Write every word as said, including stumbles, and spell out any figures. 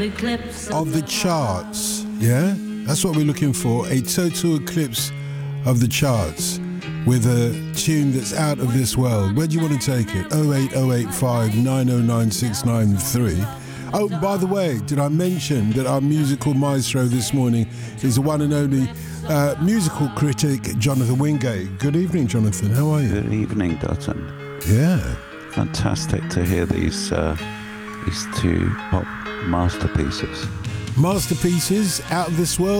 of the charts. Yeah, that's what we're looking for. A total eclipse of the charts with a tune that's out of this world. Where do you want to take it? oh eight oh eight five nine oh nine six nine three. Oh, by the way, did I mention that our musical maestro this morning is the one and only uh, musical critic, Jonathan Wingate. Good evening, Jonathan. How are you? Good evening, Dutton. Yeah. Fantastic to hear these uh, these two pop masterpieces. Masterpieces out of this world.